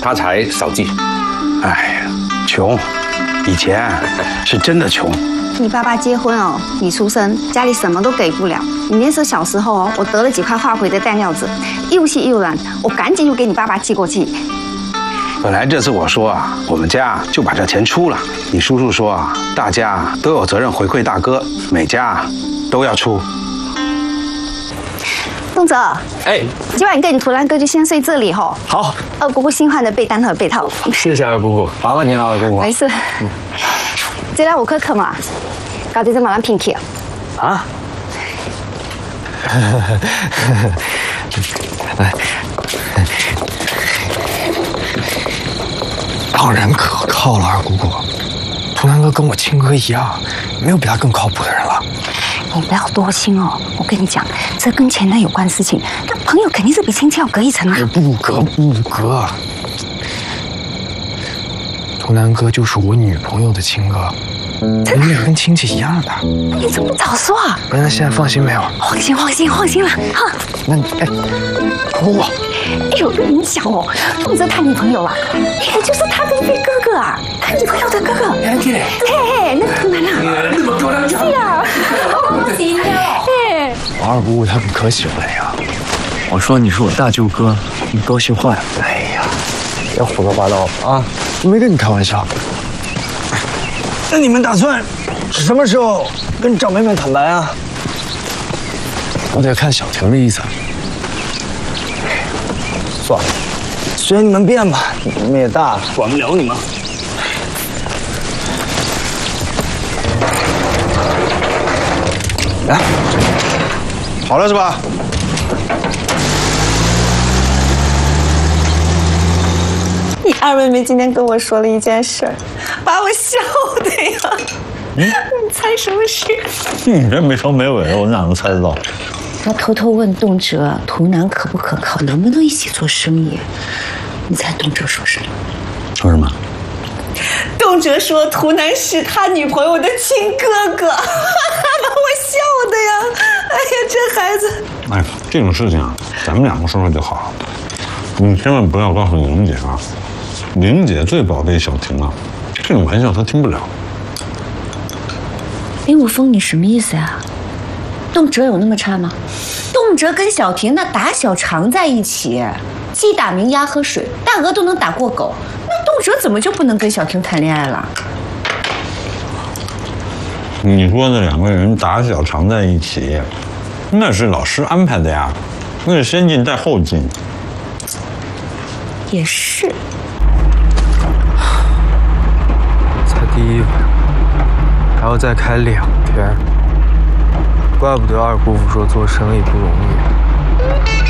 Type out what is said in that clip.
发财少记。 哎呀，穷，以前是真的穷。 你爸爸结婚哦，你出生，家里什么都给不了。你那时候小时候哦，我得了几块化肥的弹料子，又细又软，我赶紧就给你爸爸寄过去。 本来这次我说啊，我们家就把这钱出了。你叔叔说啊，大家都有责任回馈大哥，每家都要出。 东哲， 哎， 今晚你跟你图兰哥就先睡这里吼。 好。 二姑姑新换的被单和被套。 谢谢二姑姑，麻烦您了，二姑姑。 没事。这来我可可嘛，搞这马上拼起。 啊？当然可靠了，二姑姑。图兰哥跟我亲哥一样，没有比他更靠谱的人了。 你不要多心哦，我跟你讲，这跟前男有关事情，那朋友肯定是比亲戚要隔一层啊。 不隔。图兰哥就是我女朋友的亲哥，我们俩跟亲戚一样的。 你怎么不早说啊？ 不然现在放心没有？ 放心了哈。 那你姑姑。 哎呦，跟你讲哦，东哲他女朋友啊，也就是他的一哥哥啊，他女朋友的哥哥。嘿，那个图兰啊，那么漂亮。是啊，好低调。嘿， 我二姑姑他们可喜欢了呀。我说你是我大舅哥，你高兴坏了。哎呀，别胡说八道啊！我没跟你开玩笑。那你们打算什么时候跟长辈们坦白啊？我得看小婷的意思。算了，随你们便吧，你们也大了，管不了你们。来， 好了是吧？ 你二妹妹今天跟我说了一件事儿，把我笑的呀。你猜什么事？ 你这没头没尾的，我哪能猜得到？ 他偷偷问动辄图南可不可靠，能不能一起做生意？你猜动辄说什么？ 说什么？ 动辄说图南是他女朋友的亲哥哥，把我笑的呀！哎呀，这孩子！ 哎，这种事情啊，咱们两个说说就好了。你千万不要告诉玲姐啊，玲姐最宝贝小婷啊，这种玩笑她听不了。 林武峰，你什么意思呀？动辄有那么差吗？动辄跟小婷那打小常在一起，鸡打鸣鸭喝水，大鹅都能打过狗，那动辄怎么就不能跟小婷谈恋爱了？ 你说的两个人打小常在一起，那是老师安排的呀，那是先进带后进。 也是。 才第一晚，还要再开2天，怪不得二姑父说做生意不容易。